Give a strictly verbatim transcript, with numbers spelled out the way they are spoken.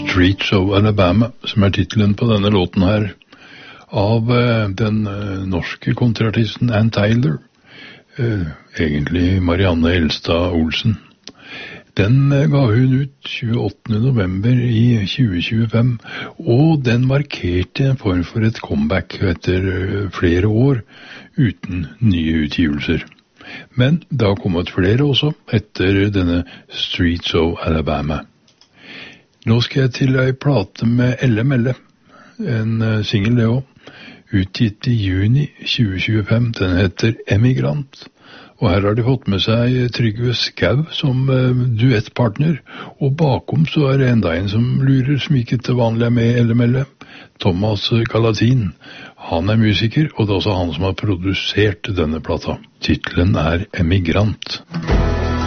Streets of Alabama, som er titelen på denne låten her, av uh, den uh, norske kontraartisten Ann Tyler, uh, egentlig Marianne Elstad Olsen. Den uh, ga hun ut tjueåttende november i tjue tjuefem, og den markerte en form for et comeback etter uh, flere år uten nye utgivelser. Men det har kommet flere også etter denne Streets of Alabama. Nå skal jeg til ei plate med Elle Melle, en uh, single det også, utgitt i juni tjue tjuefem. Den heter Emigrant, og her har de fått med seg Trygve Skau som uh, duettpartner, og bakom så er det enda en som lurer, som ikke til vanlig er med i Elle Melle, Thomas Galatin. Han er musiker, og det er også han som har produsert denne plata. Titlen er Emigrant.